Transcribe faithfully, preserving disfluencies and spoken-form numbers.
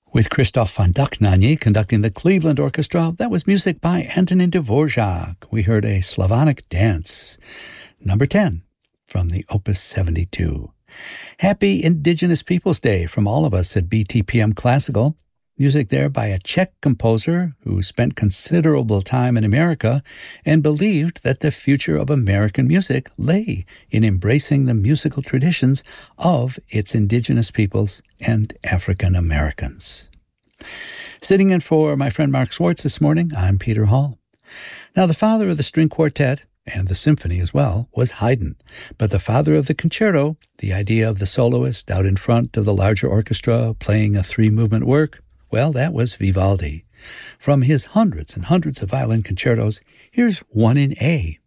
With Christoph von Dohnanyi conducting the Cleveland Orchestra, that was music by Antonin Dvorak. We heard a Slavonic dance, number ten, from the Opus seventy-two. Happy Indigenous Peoples Day from all of us at B T P M Classical. Music there by a Czech composer who spent considerable time in America and believed that the future of American music lay in embracing the musical traditions of its indigenous peoples and African Americans. Sitting in for my friend Mark Schwartz this morning, I'm Peter Hall. Now, the father of the string quartet, and the symphony as well, was Haydn. But the father of the concerto, the idea of the soloist out in front of the larger orchestra playing a three-movement work, well, that was Vivaldi. From his hundreds and hundreds of violin concertos, here's one in A.